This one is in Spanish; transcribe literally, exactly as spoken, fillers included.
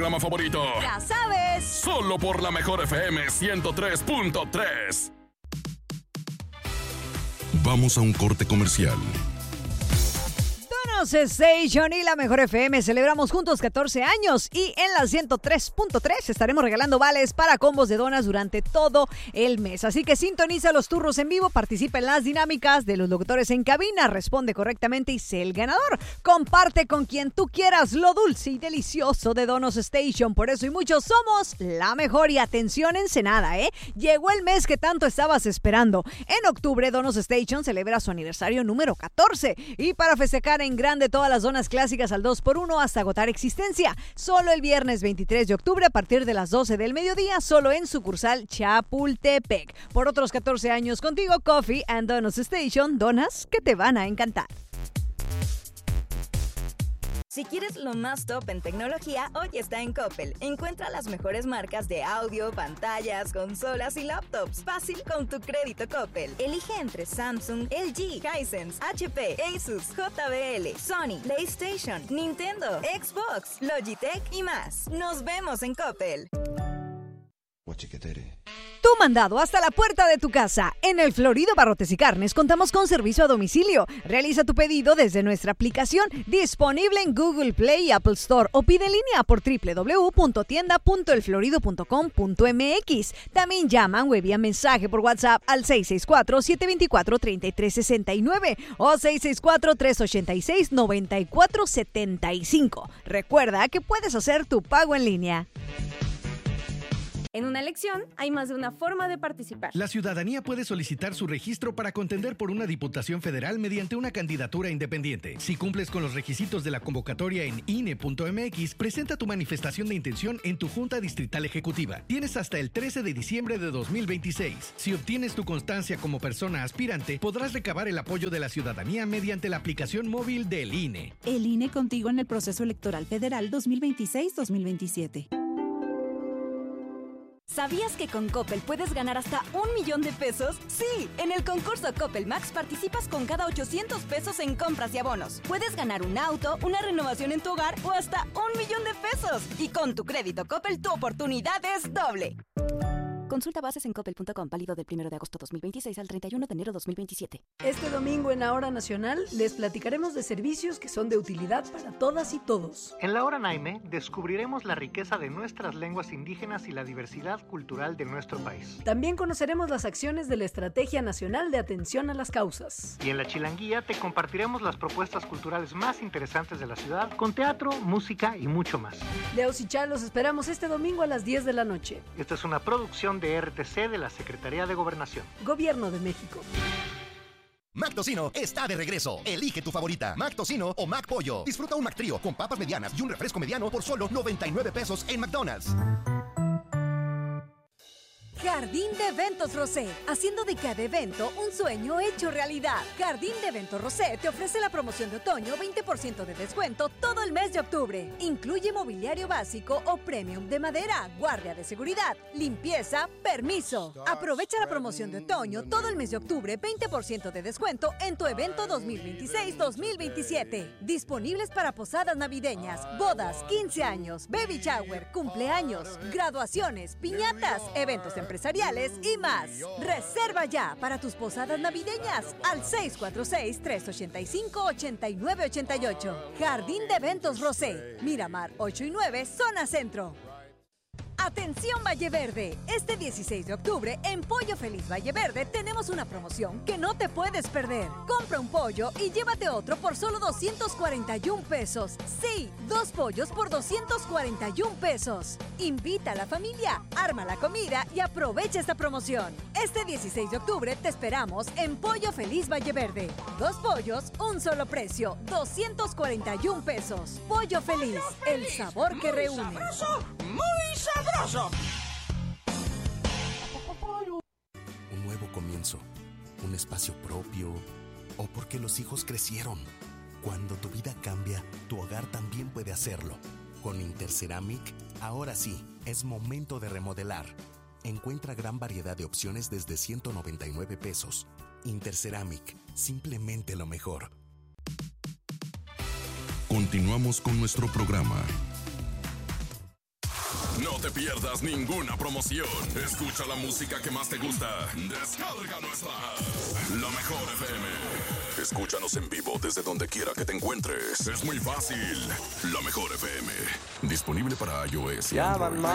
Programa favorito. Ya sabes. Solo por la mejor F M ciento tres punto tres. Vamos a un corte comercial. Donos Station y la mejor F M celebramos juntos catorce años y en la ciento tres punto tres estaremos regalando vales para combos de donas durante todo el mes. Así que sintoniza los turros en vivo, participa en las dinámicas de los locutores en cabina, responde correctamente y sé el ganador. Comparte con quien tú quieras lo dulce y delicioso de Donos Station. Por eso y muchos somos la mejor. Y atención Ensenada, ¿eh? Llegó el mes que tanto estabas esperando. En octubre Donos Station celebra su aniversario número catorce y para festejar en grande todas las donas clásicas al dos por uno hasta agotar existencia. Solo el viernes veintitrés de octubre a partir de las doce del mediodía, solo en sucursal Chapultepec. Por otros catorce años contigo, Coffee and Donuts Station, donas que te van a encantar. Si quieres lo más top en tecnología, hoy está en Coppel. Encuentra las mejores marcas de audio, pantallas, consolas y laptops. Fácil con tu crédito Coppel. Elige entre Samsung, L G, Hisense, H P, Asus, J B L, Sony, PlayStation, Nintendo, Xbox, Logitech y más. Nos vemos en Coppel. Tu mandado hasta la puerta de tu casa. En el Florido Barrotes y Carnes contamos con servicio a domicilio. Realiza tu pedido desde nuestra aplicación disponible en Google Play y Apple Store o pide en línea por doble u doble u doble u punto tienda punto el florido punto com punto m x. También llaman o envían mensaje por WhatsApp al seis seis cuatro, siete dos cuatro, tres tres seis nueve o seis seis cuatro, tres ocho seis, nueve cuatro siete cinco. Recuerda que puedes hacer tu pago en línea. En una elección hay más de una forma de participar. La ciudadanía puede solicitar su registro para contender por una diputación federal mediante una candidatura independiente. Si cumples con los requisitos de la convocatoria en I N E punto m x, presenta tu manifestación de intención en tu Junta Distrital Ejecutiva. Tienes hasta el trece de diciembre de dos mil veintiséis. Si obtienes tu constancia como persona aspirante, podrás recabar el apoyo de la ciudadanía mediante la aplicación móvil del I N E. El I N E contigo en el proceso electoral federal dos mil veintiséis dos mil veintisiete. ¿Sabías que con Coppel puedes ganar hasta un millón de pesos? Sí, en el concurso Coppel Max participas con cada ochocientos pesos en compras y abonos. Puedes ganar un auto, una renovación en tu hogar o hasta un millón de pesos. Y con tu crédito Coppel tu oportunidad es doble. Consulta bases en coppel punto com, válido del primero de agosto dos mil veintiséis al treinta y uno de enero dos mil veintisiete. Este domingo en la Hora Nacional les platicaremos de servicios que son de utilidad para todas y todos. En la Hora Naime descubriremos la riqueza de nuestras lenguas indígenas y la diversidad cultural de nuestro país. También conoceremos las acciones de la Estrategia Nacional de Atención a las Causas. Y en la Chilanguía te compartiremos las propuestas culturales más interesantes de la ciudad, con teatro, música y mucho más. Leos y Chá los esperamos este domingo a las diez de la noche. Esta es una producción de R T C de la Secretaría de Gobernación. Gobierno de México. McTocino está de regreso. Elige tu favorita, McTocino o McPollo. Disfruta un McTrío con papas medianas y un refresco mediano por solo noventa y nueve pesos en McDonald's. Jardín de Eventos Rosé, haciendo de cada evento un sueño hecho realidad. Jardín de Eventos Rosé te ofrece la promoción de otoño, veinte por ciento de descuento todo el mes de octubre. Incluye mobiliario básico o premium de madera, guardia de seguridad, limpieza, permiso. Aprovecha la promoción de otoño todo el mes de octubre, veinte por ciento de descuento en tu evento dos mil veintiséis dos mil veintisiete. Disponibles para posadas navideñas, bodas, quince años, baby shower, cumpleaños, graduaciones, piñatas, eventos empresariales y más. Reserva ya para tus posadas navideñas al seis cuatro seis, tres ocho cinco, ocho nueve ocho ocho. Jardín de Eventos Rosé, Miramar ocho y nueve, Zona Centro. Atención Valle Verde, este dieciséis de octubre en Pollo Feliz Valle Verde tenemos una promoción que no te puedes perder. Compra un pollo y llévate otro por solo doscientos cuarenta y un pesos. Sí, dos pollos por doscientos cuarenta y un pesos. Invita a la familia, arma la comida y aprovecha esta promoción. Este dieciséis de octubre te esperamos en Pollo Feliz Valle Verde. Dos pollos, un solo precio, doscientos cuarenta y un pesos. Pollo Feliz, el sabor que reúne. ¡Muy sabroso! Un nuevo comienzo, un espacio propio, o porque los hijos crecieron. Cuando tu vida cambia, tu hogar también puede hacerlo. Con Interceramic, ahora sí, es momento de remodelar. Encuentra gran variedad de opciones desde ciento noventa y nueve pesos. Interceramic, simplemente lo mejor. Continuamos con nuestro programa. No te pierdas ninguna promoción. Escucha la música que más te gusta. Descarga nuestra app, La Mejor F M. Escúchanos en vivo desde donde quiera que te encuentres. Es muy fácil. La Mejor F M. Disponible para iOS y Ya Android. van